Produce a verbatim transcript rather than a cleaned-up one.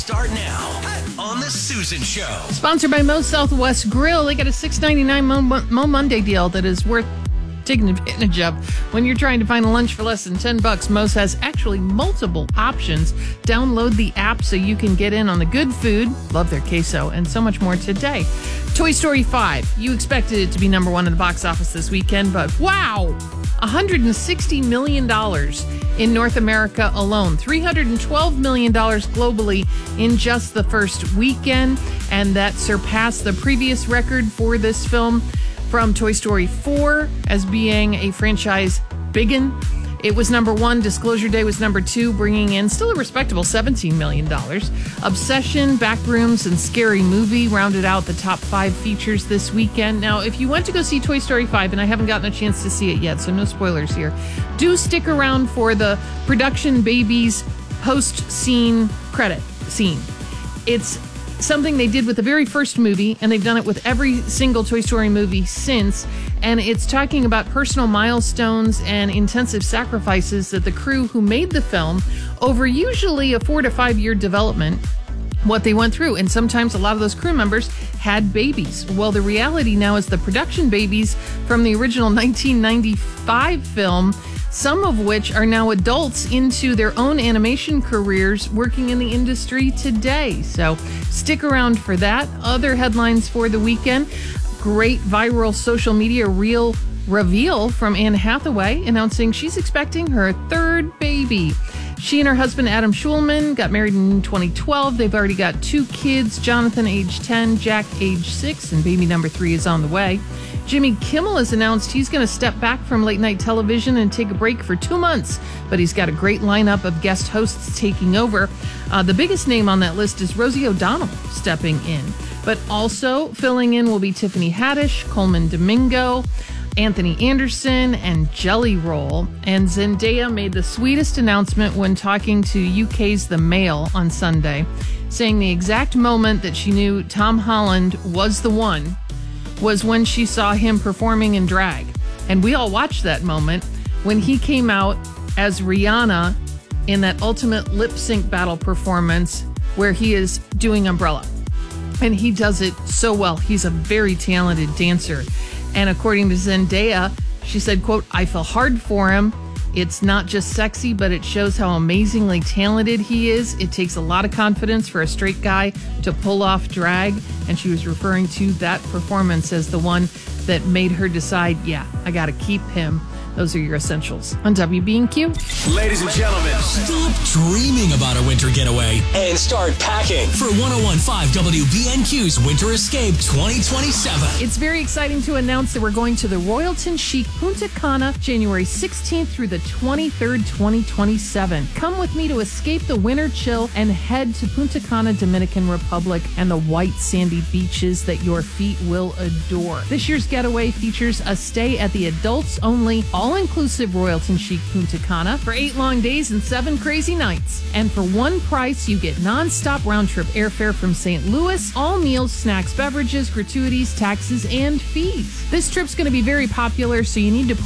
start now on The Susan Show. Sponsored by Moe's Southwest Grill. They got a six ninety-nine Mo, Mo Monday deal that is worth taking advantage of when you're trying to find a lunch for less than ten bucks. Moe's has actually multiple options. Download the app so you can get in on the good food, love their queso, and so much more today. Toy Story five. You expected it to be number one in the box office this weekend, but wow, one hundred sixty million dollars in North America alone, three hundred twelve million dollars globally in just the first weekend, and that surpassed the previous record for this film from Toy Story four as being a franchise biggin. It was number one. Disclosure Day was number two, bringing in still a respectable seventeen million dollars. Obsession, Backrooms, and Scary Movie rounded out the top five features this weekend. Now, if you went to go see Toy Story five, and I haven't gotten a chance to see it yet, so no spoilers here, do stick around for the production babies post-scene credit scene. It's something they did with the very first movie, and they've done it with every single Toy Story movie since, and it's talking about personal milestones and intensive sacrifices that the crew who made the film over usually a four to five year development, what they went through. And sometimes a lot of those crew members had babies. Well, the reality now is the production babies from the original nineteen ninety-five film, some of which are now adults into their own animation careers working in the industry today. So stick around for that. Other headlines for the weekend. Great viral social media reel reveal from Anne Hathaway announcing she's expecting her third baby. She and her husband, Adam Schulman, got married in twenty twelve. They've already got two kids, Jonathan, age ten, Jack, age six, and baby number three is on the way. Jimmy Kimmel has announced he's going to step back from late-night television and take a break for two months, but he's got a great lineup of guest hosts taking over. Uh, the biggest name on that list is Rosie O'Donnell stepping in, but also filling in will be Tiffany Haddish, Coleman Domingo, Anthony Anderson, and Jelly Roll. And Zendaya made the sweetest announcement when talking to U K's The Mail on Sunday, saying the exact moment that she knew Tom Holland was the one was when she saw him performing in drag. And we all watched that moment when he came out as Rihanna in that ultimate lip sync battle performance where he is doing Umbrella. And he does it so well. He's a very talented dancer. And according to Zendaya, she said, quote, "I feel hard for him. It's not just sexy, but it shows how amazingly talented he is. It takes a lot of confidence for a straight guy to pull off drag." And she was referring to that performance as the one that made her decide, yeah, I got to keep him. Those are your essentials on W B and Q. Ladies and gentlemen, stop dreaming about a winter getaway and start packing for one oh one point five W B N Q's Winter Escape twenty twenty-seven. It's very exciting to announce that we're going to the Royalton Chic Punta Cana January sixteenth through the twenty-third, twenty twenty-seven. Come with me to escape the winter chill and head to Punta Cana, Dominican Republic, and the white sandy beaches that your feet will adore. This year's getaway features a stay at the adults-only all-inclusive Royalton Chic Punta Cana for eight long days and seven crazy nights. And for one price, you get non-stop round-trip airfare from Saint Louis, all meals, snacks, beverages, gratuities, taxes, and fees. This trip's going to be very popular, so you need to